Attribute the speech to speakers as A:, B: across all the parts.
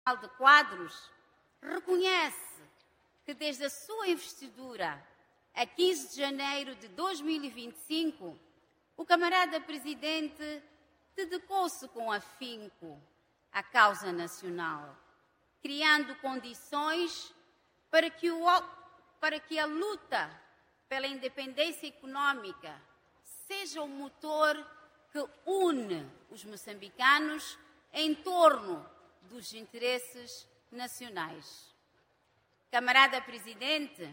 A: de Quadros reconhece que desde a sua investidura, a 15 de janeiro de 2025, o camarada Presidente dedicou-se com afinco à causa nacional, criando condições para que a luta pela independência econômica seja o motor que une os moçambicanos em torno dos interesses nacionais. Camarada Presidente,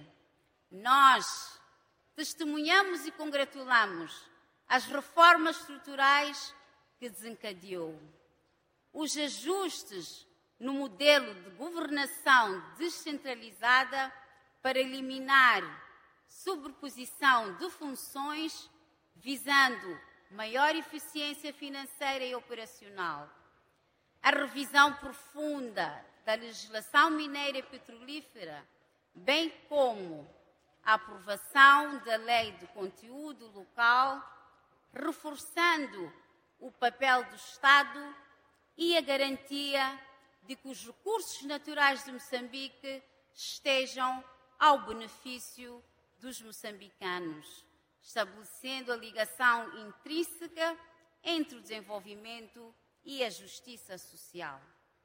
A: nós testemunhamos e congratulamos as reformas estruturais que desencadeou, os ajustes no modelo de governação descentralizada para eliminar sobreposição de funções, visando maior eficiência financeira e operacional, a revisão profunda da legislação mineira e petrolífera, bem como a aprovação da Lei de Conteúdo Local, reforçando o papel do Estado e a garantia de que os recursos naturais de Moçambique estejam ao benefício dos moçambicanos, estabelecendo a ligação intrínseca entre o desenvolvimento e a justiça social.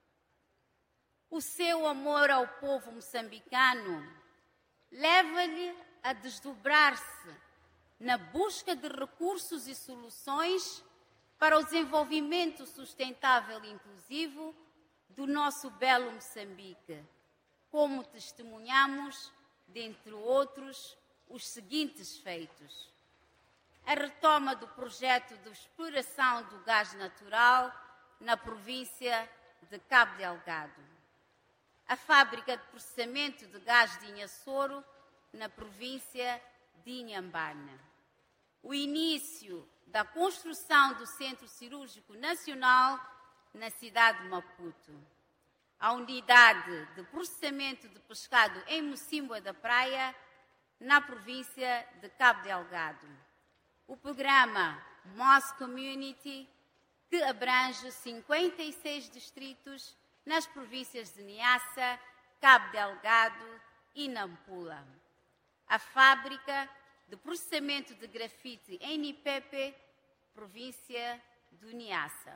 A: O seu amor ao povo moçambicano leva-lhe a desdobrar-se na busca de recursos e soluções para o desenvolvimento sustentável e inclusivo do nosso belo Moçambique, como testemunhamos, dentre outros, os seguintes feitos: a retoma do projeto de exploração do gás natural na província de Cabo Delgado, a fábrica de processamento de gás de Inhassoro na província de Inhambane, o início da construção do Centro Cirúrgico Nacional na cidade de Maputo, a unidade de processamento de pescado em Mocímboa da Praia, na província de Cabo Delgado, o programa Moss Community, que abrange 56 distritos nas províncias de Niassa, Cabo Delgado e Nampula, a fábrica de processamento de grafite em Nipepe, província do Niassa.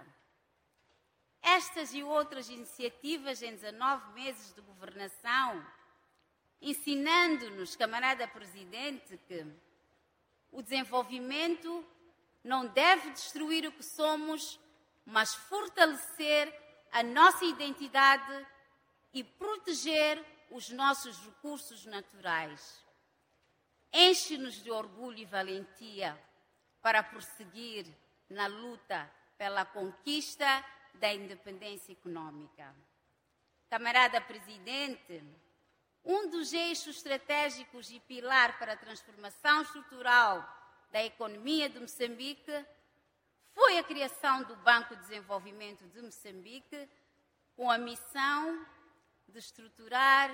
A: Estas e outras iniciativas em 19 meses de governação, ensinando-nos, camarada Presidente, que o desenvolvimento não deve destruir o que somos, mas fortalecer a nossa identidade e proteger os nossos recursos naturais. Enche-nos de orgulho e valentia para prosseguir na luta pela conquista da independência econômica. Camarada Presidente, um dos eixos estratégicos e pilar para a transformação estrutural da economia de Moçambique foi a criação do Banco de Desenvolvimento de Moçambique, com a missão de estruturar,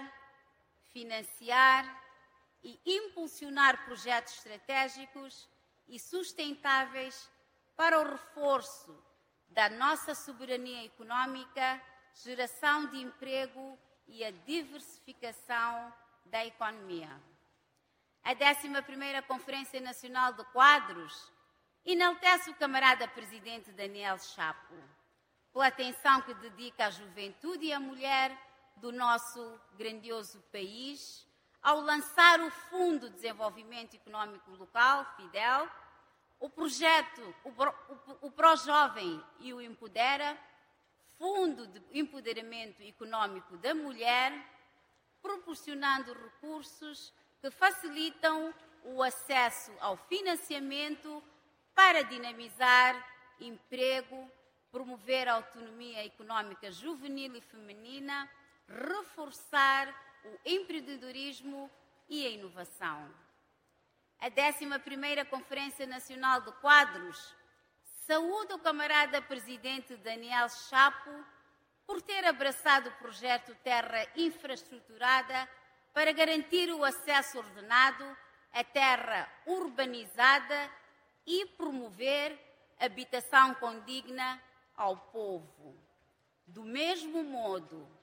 A: financiar e impulsionar projetos estratégicos e sustentáveis para o reforço da nossa soberania econômica, geração de emprego e a diversificação da economia. A 11ª Conferência Nacional de Quadros enaltece o camarada Presidente Daniel Chapo pela atenção que dedica à juventude e à mulher do nosso grandioso país, ao lançar o Fundo de Desenvolvimento Econômico Local, FIDEL, o projeto, o Pró-Jovem e o Empodera, Fundo de Empoderamento Econômico da Mulher, proporcionando recursos que facilitam o acesso ao financiamento para dinamizar emprego, promover a autonomia econômica juvenil e feminina, reforçar o empreendedorismo e a inovação. A 11ª Conferência Nacional de Quadros saúda o camarada Presidente Daniel Chapo por ter abraçado o projeto Terra Infraestruturada para garantir o acesso ordenado à terra urbanizada e promover habitação condigna ao povo. Do mesmo modo,